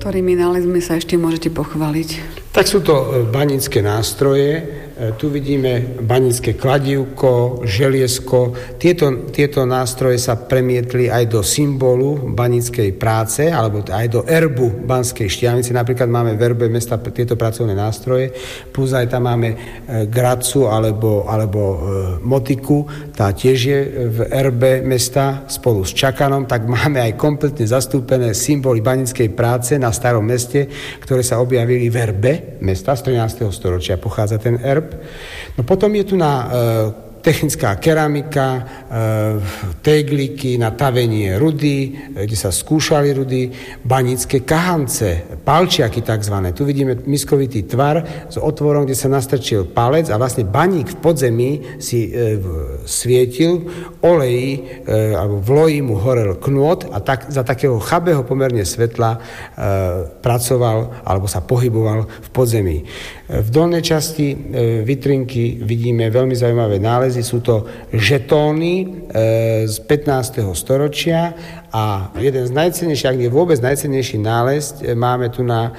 Ktorými nálezmi sa ešte môžete pochváliť? Tak sú to banícke nástroje. Tu vidíme banícke kladívko, želiesko. Tieto nástroje sa premietli aj do symbolu baníckej práce, alebo aj do erbu Banskej Štiavnice. Napríklad máme v erbe mesta tieto pracovné nástroje, plus aj tam máme gracu alebo motiku, tá tiež je v erbe mesta spolu s čakanom, tak máme aj kompletne zastúpené symboly baníckej práce na Starom meste, ktoré sa objavili v erbe mesta z 13. storočia. Pochádza ten erb. No potom je tu na technická keramika, tégliky na tavenie rudy, kde sa skúšali rudy, banícke kahance, palčiaky takzvané. Tu vidíme miskovitý tvar s otvorom, kde sa nastrčil palec a vlastne baník v podzemí si svietil oleji, alebo v loji mu horel knôt a tak, za takého chabého pomerne svetla pracoval alebo sa pohyboval v podzemí. V dolnej časti vitrinky vidíme veľmi zaujímavé nálezy. Sú to žetóny z 15. storočia a jeden z najcennejších, ak nie vôbec najcennejší nález, máme tu na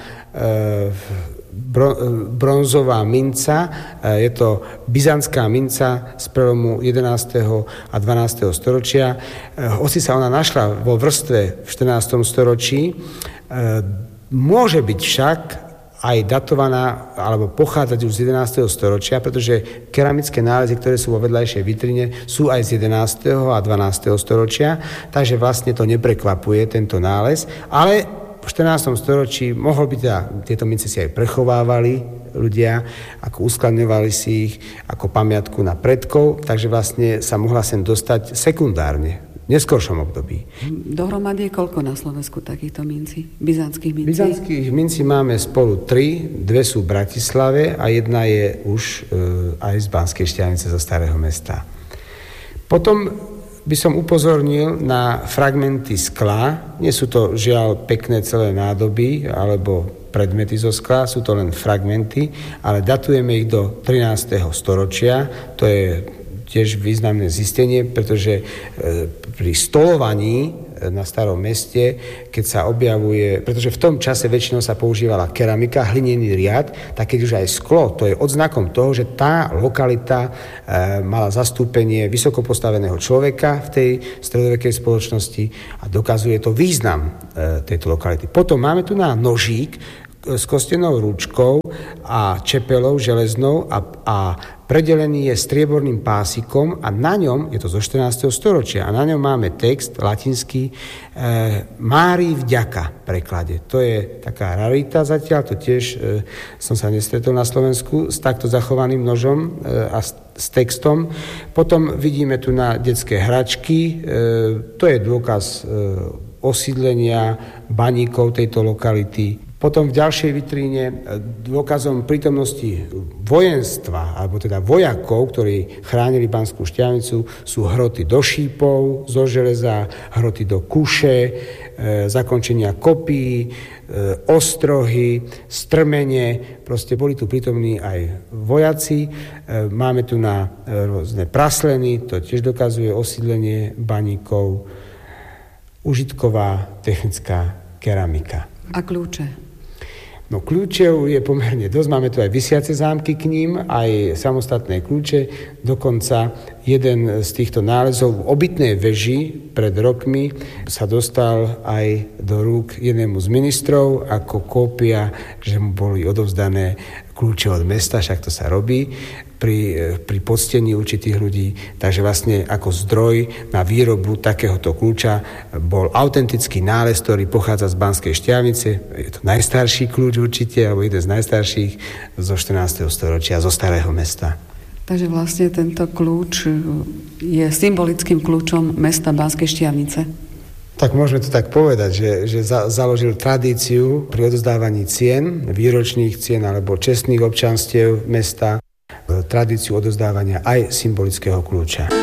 bronzová minca. Je to byzantská minca z prelomu 11. a 12. storočia. Hoci sa ona našla vo vrstve v 14. storočí, môže byť však aj datovaná, alebo pochádzať už z 11. storočia, pretože keramické nálezy, ktoré sú vo vedľajšej vitrine, sú aj z 11. a 12. storočia, takže vlastne to neprekvapuje tento nález, ale v 14. storočí mohol by teda, tieto mince si aj prechovávali ľudia, ako uskladňovali si ich ako pamiatku na predkov, takže vlastne sa mohla sem dostať sekundárne v neskoršom období. Dohromady je koľko na Slovensku takýchto mincí? Byzantských mincí? Byzantských mincí máme spolu 3, 2 sú v Bratislave a jedna je už aj z Banskej Štiavnice zo Starého mesta. Potom by som upozornil na fragmenty skla. Nie sú to žiaľ pekné celé nádoby alebo predmety zo skla, sú to len fragmenty, ale datujeme ich do 13. storočia. To je tiež významné zistenie, pretože pri stolovaní na Starom meste, keď sa objavuje, pretože v tom čase väčšinou sa používala keramika, hlinený riad, tak keď už aj sklo, to je odznakom toho, že tá lokalita mala zastúpenie vysoko postaveného človeka v tej stredovekej spoločnosti a dokazuje to význam tejto lokality. Potom máme tu na nožík s kostenou ručkou a čepelou železnou a predelený je strieborným pásikom a na ňom, je to zo 14. storočia, a na ňom máme text latinský Márii vďaka preklade. To je taká rarita zatiaľ, to tiež som sa nestretol na Slovensku s takto zachovaným nožom a s textom. Potom vidíme tu na detské hračky, to je dôkaz osídlenia baníkov tejto lokality. Potom v ďalšej vitríne dôkazom prítomnosti vojenstva, alebo teda vojakov, ktorí chránili Banskú Štiavnicu, sú hroty do šípov, zo železa, hroty do kuše, zakončenia kopí, ostrohy, strmene, proste boli tu prítomní aj vojaci. Máme tu na rôzne prasleny, to tiež dokazuje osídlenie baníkov, užitková technická keramika. A kľúče? No kľúčev je pomerne dosť, máme tu aj visiace zámky k ním, aj samostatné kľúče, dokonca jeden z týchto nálezov v obytnej veži pred rokmi sa dostal aj do rúk jednému z ministrov ako kópia, že mu boli odovzdané kľúče od mesta, však to sa robí pri poctení určitých ľudí. Takže vlastne ako zdroj na výrobu takéhoto kľúča bol autentický nález, ktorý pochádza z Banskej Štiavnice. Je to najstarší kľúč určite, alebo jeden z najstarších zo 14. storočia, zo Starého mesta. Takže vlastne tento kľúč je symbolickým kľúčom mesta Banskej Štiavnice. Tak môžeme to tak povedať, že založil tradíciu pri odozdávaní cien, výročných cien alebo čestných občanstiev mesta, tradíciu odozdávania aj symbolického kľúča.